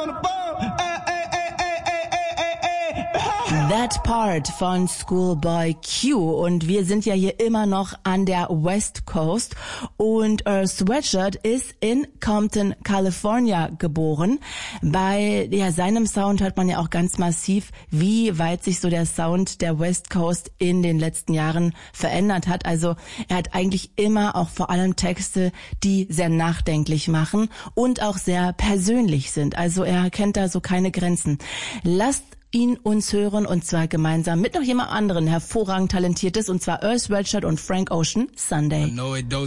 That Part von Schoolboy Q. Und wir sind ja hier immer noch an der West Coast. Und Earl Sweatshirt ist in Compton, California geboren. Bei seinem Sound hört man ja auch ganz massiv, wie weit sich so der Sound der West Coast in den letzten Jahren verändert hat. Also er hat eigentlich immer auch vor allem Texte, die sehr nachdenklich machen und auch sehr persönlich sind. Also er kennt da so keine Grenzen. Lasst ihn uns hören, und zwar gemeinsam mit noch jemand anderen hervorragend Talentiertes, und zwar Earl Sweatshirt und Frank Ocean, Sunday.